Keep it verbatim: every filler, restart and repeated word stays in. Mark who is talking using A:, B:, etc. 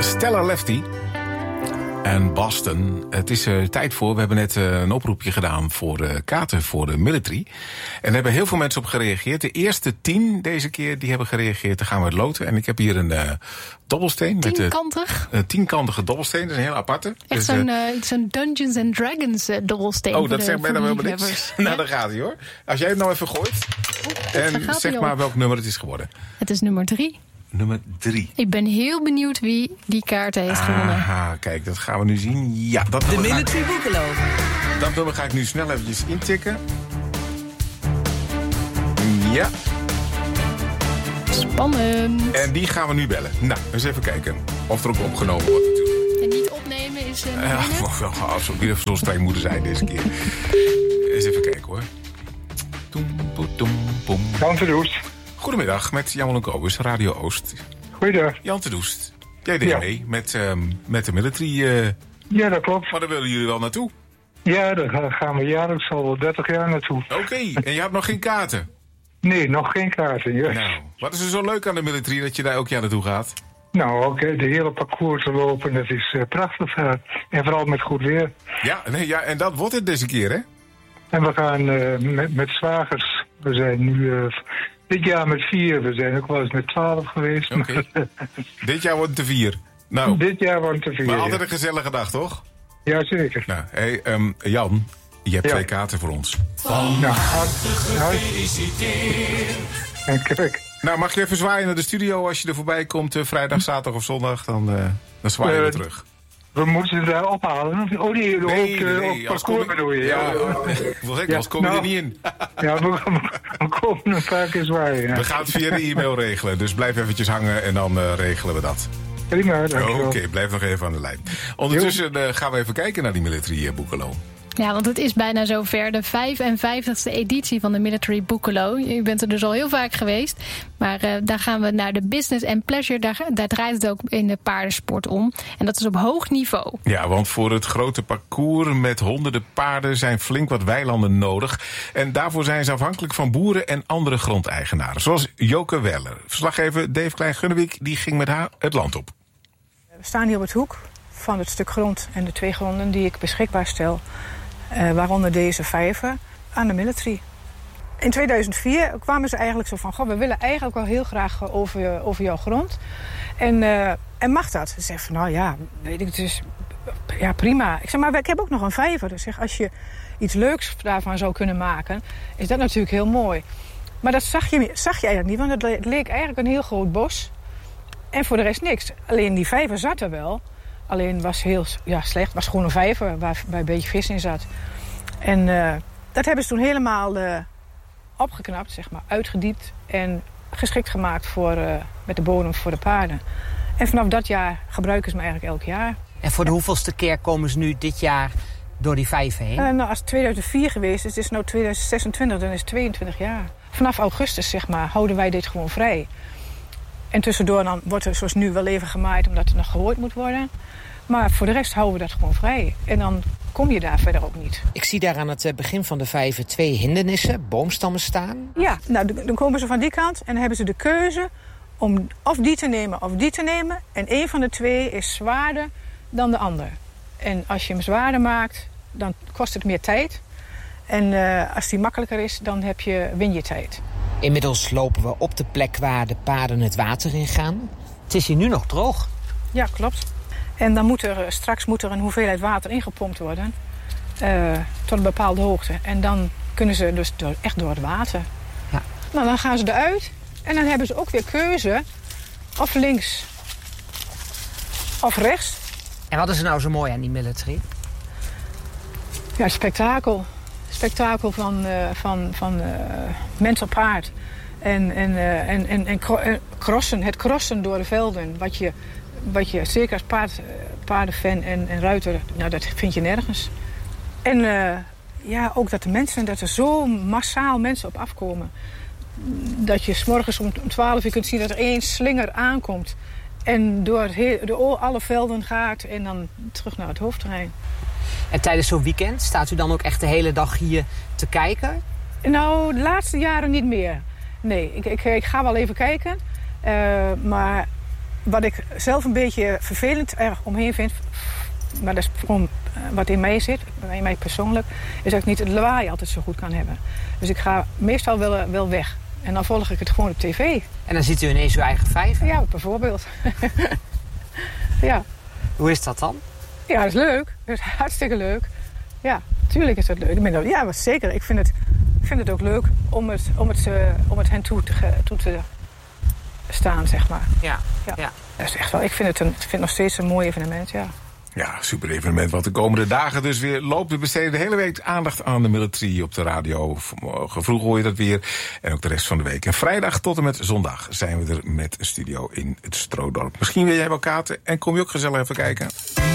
A: Stella Lefty en Boston. Het is er tijd voor. We hebben net uh, een oproepje gedaan voor uh, kaarten voor de military. En er hebben heel veel mensen op gereageerd. De eerste tien deze keer die hebben gereageerd. Dan gaan we het loten. En ik heb hier een uh, dobbelsteen.
B: Tienkantig?
A: Een uh, tienkantige dobbelsteen. Dat is een heel aparte.
B: Echt
A: dus,
B: zo'n,
A: uh,
B: uh, zo'n Dungeons and Dragons uh, dobbelsteen.
A: Oh, dat zegt mij dan wel niks. Nou, daar gaat hij hoor. Als jij het nou even gooit. Oeh, en zeg maar welk nummer het is geworden.
B: Het is nummer drie.
A: Nummer drie.
B: Ik ben heel benieuwd wie die kaarten heeft gewonnen.
A: Aha, kijk, dat gaan we nu zien. Ja, dat
C: de Military Boekelo.
A: Dat nummer ga ik nu snel eventjes intikken. Ja.
B: Spannend.
A: En die gaan we nu bellen. Nou, eens even kijken of er ook opgenomen wordt natuurlijk.
B: En niet opnemen is uh,
A: Ja, als we weer zo streng moeten zijn deze keer. Eens even kijken hoor. Toem, toem, toem.
D: Jan te Doest.
A: Goedemiddag, met Jan en Kobus, Radio Oost.
D: Goeiedag.
A: Jan te Doest. Jij deed
D: ja.
A: mee met, um, met de military. Uh...
D: Ja, dat klopt.
A: Maar daar willen jullie wel naartoe?
D: Ja, daar gaan we jaarlijks al wel dertig jaar naartoe.
A: Oké, okay. En je hebt nog geen kaarten?
D: Nee, nog geen kaarten. Yes.
A: Nou, wat is er zo leuk aan de military dat je daar elk jaar naartoe gaat?
D: Nou, ook de hele parcours te lopen, dat is uh, prachtig. Uh, en vooral met goed weer.
A: Ja, nee, ja, en dat wordt het deze keer, hè?
D: En we gaan uh, met, met zwagers. We zijn nu uh, dit jaar met vier. We zijn ook wel eens met twaalf geweest.
A: Oké. Okay. Dit jaar wordt het te vier. Nou,
D: dit jaar wordt het te vier.
A: Maar altijd een gezellige dag, toch?
D: Jazeker.
A: Nou, hey, um, Jan, je hebt ja. twee kaarten voor ons.
D: Van nou, gefeliciteerd. En kijk.
A: Nou, mag je even zwaaien naar de studio als je er voorbij komt, uh, vrijdag, zaterdag of zondag, dan, uh, dan zwaai je uh, weer terug.
D: We moeten ze daar ophalen. Oh nee, nee,
A: nee,
D: ook, uh,
A: nee,
D: op parcours bedoel je.
A: Ja, ik wil zeggen, als kom je er niet in.
D: Ja, we, we komen een paar keer zwaaien. Ja.
A: We gaan het via de e-mail regelen, dus blijf eventjes hangen en dan uh, regelen we dat.
D: Prima, dankjewel.
A: Oké, okay, blijf nog even aan de lijn. Ondertussen uh, gaan we even kijken naar die military uh, Boekelo.
B: Ja, want het is bijna zover. De vijfenvijftigste editie van de Military Boekelo. U bent er dus al heel vaak geweest. Maar uh, daar gaan we naar de business and pleasure. Daar, daar draait het ook in de paardensport om. En dat is op hoog niveau.
A: Ja, want voor het grote parcours met honderden paarden zijn flink wat weilanden nodig. En daarvoor zijn ze afhankelijk van boeren en andere grondeigenaren. Zoals Joke Weller. Verslaggever Dave Klein-Gunnewijk die ging met haar het land op.
E: We staan hier op het hoek van het stuk grond en de twee gronden die ik beschikbaar stel. Uh, waaronder deze vijver aan de military. In tweeduizend vier kwamen ze eigenlijk zo van... Goh, we willen eigenlijk wel heel graag over, over jouw grond. En, uh, en mag dat? Ze zeggen van, nou ja, weet ik, dus, ja, prima. Ik zeg, maar ik heb ook nog een vijver. Dus zeg, als je iets leuks daarvan zou kunnen maken... is dat natuurlijk heel mooi. Maar dat zag je, zag je eigenlijk niet, want het leek eigenlijk een heel groot bos. En voor de rest niks. Alleen die vijver zat er wel... Alleen was heel ja, slecht. was gewoon een vijver waar, waar een beetje vis in zat. En uh, dat hebben ze toen helemaal uh, opgeknapt, zeg maar, uitgediept en geschikt gemaakt voor, uh, met de bodem voor de paarden. En vanaf dat jaar gebruiken ze hem eigenlijk elk jaar.
C: En voor de hoeveelste keer komen ze nu dit jaar door die vijver heen?
E: Uh, nou, als het tweeduizend vier geweest is, het is nu tweeduizend zesentwintig, dan is het tweeëntwintig jaar. Vanaf augustus, zeg maar, houden wij dit gewoon vrij. En tussendoor dan wordt er zoals nu wel even gemaaid omdat er nog gehoord moet worden. Maar voor de rest houden we dat gewoon vrij. En dan kom je daar verder ook niet.
C: Ik zie daar aan het begin van de vijver twee hindernissen, boomstammen staan.
E: Ja, nou, dan komen ze van die kant en dan hebben ze de keuze om of die te nemen of die te nemen. En één van de twee is zwaarder dan de ander. En als je hem zwaarder maakt, dan kost het meer tijd. En uh, als die makkelijker is, dan heb je, win je tijd.
C: Inmiddels lopen we op de plek waar de paarden het water in gaan. Het is hier nu nog droog.
E: Ja, klopt. En dan moet er straks moet er een hoeveelheid water ingepompt worden. Uh, tot een bepaalde hoogte. En dan kunnen ze dus door, echt door het water. Ja. Nou, dan gaan ze eruit. En dan hebben ze ook weer keuze. Of links. Of rechts.
C: En wat is er nou zo mooi aan die military?
E: Ja, het spektakel. Spektakel van, uh, van, van uh, mens op paard. En, en, uh, en, en, en crossen, het crossen door de velden. Wat je, wat je zeker als paard, paardenfan en, en ruiter, nou, dat vind je nergens. En uh, ja, ook dat de mensen, dat er zo massaal mensen op afkomen. Dat je 's morgens om twaalf uur kunt zien dat er één slinger aankomt. En door, het heel, door alle velden gaat en dan terug naar het hoofdterrein.
C: En tijdens zo'n weekend staat u dan ook echt de hele dag hier te kijken?
E: Nou, de laatste jaren niet meer. Nee, ik, ik, ik ga wel even kijken. Uh, maar wat ik zelf een beetje vervelend erg omheen vind, maar dat is gewoon wat in mij zit, in mij persoonlijk, is dat ik niet het lawaai altijd zo goed kan hebben. Dus ik ga meestal wel, wel weg. En dan volg ik het gewoon op tv.
C: En dan ziet u ineens uw eigen vijver?
E: Ja, bijvoorbeeld. Ja.
C: Hoe is dat dan?
E: Ja, dat is leuk. Dat is hartstikke leuk. Ja, tuurlijk is dat leuk. Ik ben, ja, zeker. Ik vind het, ik vind het ook leuk om het, om het, uh, om het hen toe te, toe te staan, zeg maar.
C: Ja.
E: Ja.
C: ja.
E: Dat is echt wel, ik vind het, een, ik vind het nog steeds een mooi evenement, ja.
A: Ja, super evenement wat de komende dagen dus weer loopt. We besteden de hele week aandacht aan de military op de radio. Vanmorgen vroeg hoor je dat weer. En ook de rest van de week. En vrijdag tot en met zondag zijn we er met een studio in het Stroodorp. Misschien wil jij wel kaarten en kom je ook gezellig even kijken.